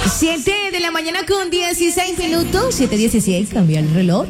7 de la mañana con 16 minutos. 7:16, cambia el reloj.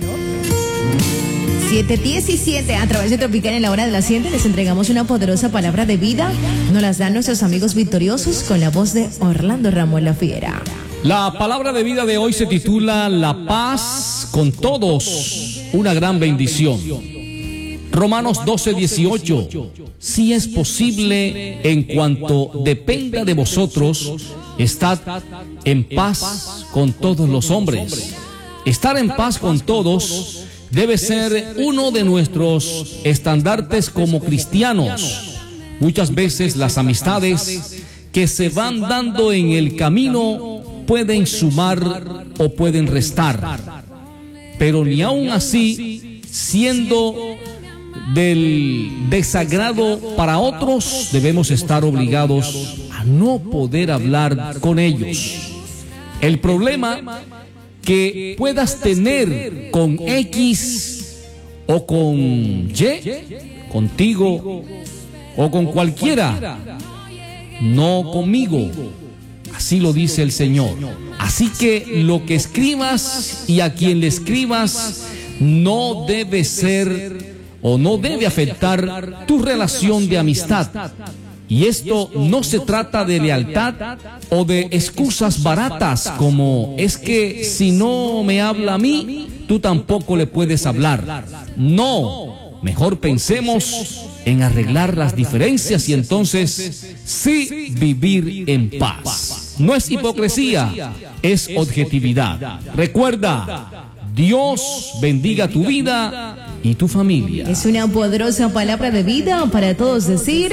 7:17, a través de Tropical en la hora de las 7 les entregamos una poderosa palabra de vida. Nos las dan nuestros amigos victoriosos con la voz de Orlando Ramos La Fiera. La palabra de vida de hoy se titula La paz con todos, una gran bendición. Romanos 12:18. Si es posible, en cuanto dependa de vosotros, estad en paz con todos los hombres. Estar en paz con todos debe ser uno de nuestros estandartes como cristianos. Muchas veces las amistades que se van dando en el camino pueden sumar o pueden restar, pero ni aun así, siendo del desagrado para otros, debemos estar obligados a no poder hablar con ellos. El problema que puedas tener con X o con Y, contigo o con cualquiera, no conmigo. Así lo dice el Señor. Así que lo que escribas y a quien le escribas no debe ser o no debe afectar tu relación de amistad. Y esto no se trata de lealtad o de excusas baratas como es que si no me habla a mí, tú tampoco le puedes hablar. No, mejor pensemos en arreglar las diferencias y entonces sí vivir en paz. No es hipocresía, es objetividad. Recuerda, Dios bendiga tu vida y tu familia. Es una poderosa palabra de vida para todos decir...